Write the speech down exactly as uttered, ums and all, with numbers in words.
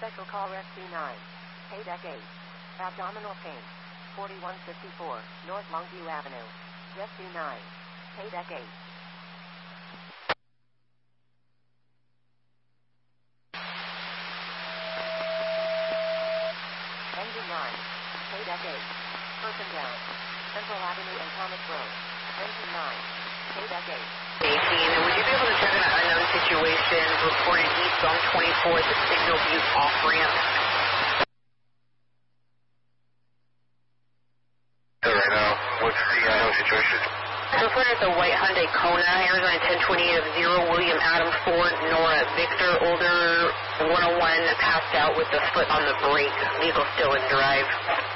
Special call Rescue nine. Paydeck eight. Abdominal pain. forty-one fifty-four, North Longview Avenue. Rescue nine. Paydeck eight. Engine nine. Paydeck eight. Person down. Central Avenue and Thomas Road. Engine nine. Paydeck eight. eighteen, and would you be able to check on an unknown situation reported east on twenty-fourth at Signal Butte off-ramp? Right now, what's the unknown situation? So reported at the white Hyundai Kona, Arizona ten twenty-eight of zero, William Adam Ford, Nora Victor, older one oh one, passed out with the foot on the brake. Vehicle still in drive.